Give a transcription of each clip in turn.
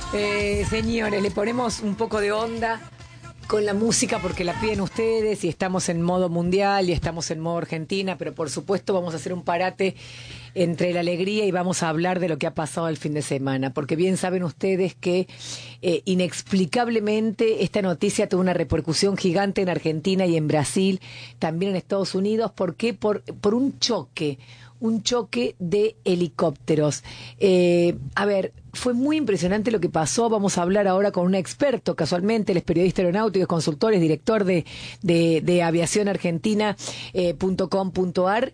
Señores, le ponemos un poco de onda con la música porque la piden ustedes y estamos en modo mundial y estamos en modo Argentina, pero por supuesto vamos a hacer un parate entre la alegría y vamos a hablar de lo que ha pasado el fin de semana, porque bien saben ustedes que inexplicablemente esta noticia tuvo una repercusión gigante en Argentina y en Brasil, también en Estados Unidos. ¿Por qué? Por un choque de helicópteros. A ver, fue muy impresionante lo que pasó. Vamos a hablar ahora con un experto, casualmente, él es periodista aeronáutico, es consultor, es director de aviacionargentina.com.ar.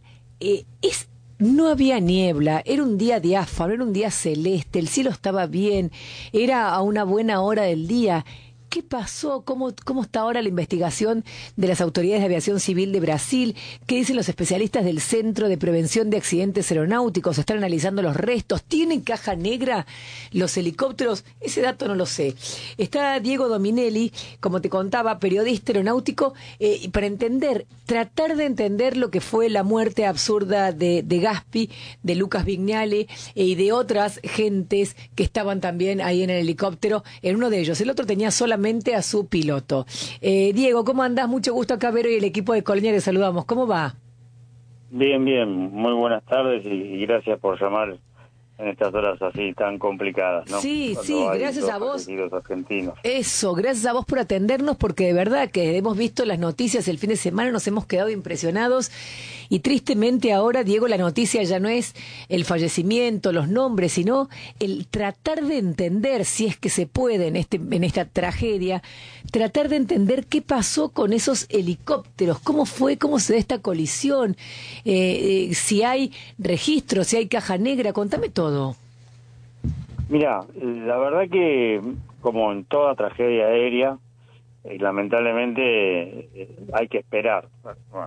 No había niebla, era un día diáfano, era un día celeste, el cielo estaba bien, era a una buena hora del día. ¿Qué pasó? ¿Cómo está ahora la investigación de las autoridades de aviación civil de Brasil? ¿Qué dicen los especialistas del Centro de Prevención de Accidentes Aeronáuticos? ¿Están analizando los restos? ¿Tienen caja negra los helicópteros? Ese dato no lo sé. Está Diego Dominelli, como te contaba, periodista aeronáutico, para tratar de entender lo que fue la muerte absurda de Gaspi, de Lucas Vignale y de otras gentes que estaban también ahí en el helicóptero, en uno de ellos. El otro tenía solamente a su piloto. Diego, ¿cómo andás? Mucho gusto acá, Vero, y el equipo de Colonia, te saludamos. ¿Cómo va? Bien, bien. Muy buenas tardes y gracias por llamar en estas horas así tan complicadas, ¿no? Sí, Cuando sí, hay gracias dos a vos. fallecidos argentinos. Eso, gracias a vos por atendernos, porque de verdad que hemos visto las noticias el fin de semana, nos hemos quedado impresionados y tristemente ahora, Diego, la noticia ya no es el fallecimiento, los nombres, sino el tratar de entender, si es que se puede en esta tragedia, tratar de entender qué pasó con esos helicópteros, cómo fue, cómo se da esta colisión, si hay registro, si hay caja negra, contame todo. Mira, la verdad que como en toda tragedia aérea, lamentablemente hay que esperar. Bueno,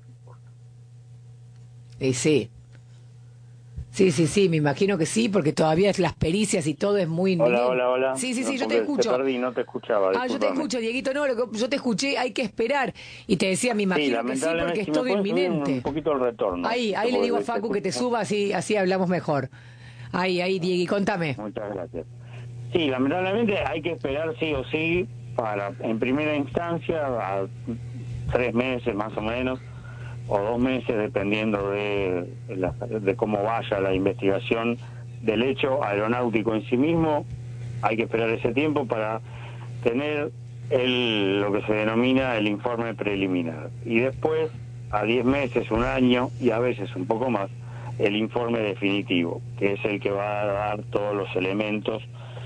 Sí. Sí, me imagino que sí, porque todavía es las pericias y todo es muy... hola. Sí, No, yo te porque te escucho. perdí, no te escuchaba, Yo te discúlpame. escucho, Dieguito, no, yo te escuché, hay que esperar. Y te decía, me Sí, imagino que sí, porque lamentablemente, es si me todo puedes subir un inminente. poquito el retorno. Ahí le digo a Porque te Facu que te escucho. suba, así hablamos mejor. Ahí, Diegui, contame. Muchas gracias. Sí, lamentablemente hay que esperar sí o sí para, en primera instancia, a 3 meses más o menos, o 2 meses, dependiendo de cómo vaya la investigación del hecho aeronáutico en sí mismo. Hay que esperar ese tiempo para tener lo que se denomina el informe preliminar. Y después, a 10 meses, un año y a veces un poco más, el informe definitivo, que es el que va a dar todos los elementos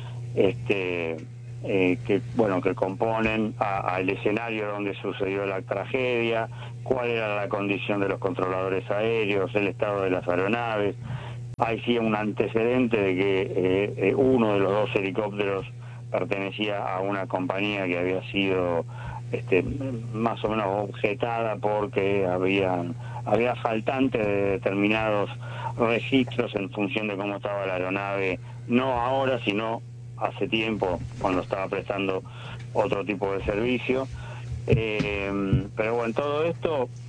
que componen al escenario donde sucedió la tragedia, cuál era la condición de los controladores aéreos, el estado de las aeronaves. Hay sí un antecedente de que uno de los dos helicópteros pertenecía a una compañía que había sido más o menos objetada porque había faltantes de determinados registros en función de cómo estaba la aeronave, no ahora, sino hace tiempo, cuando estaba prestando otro tipo de servicio. Pero bueno, todo esto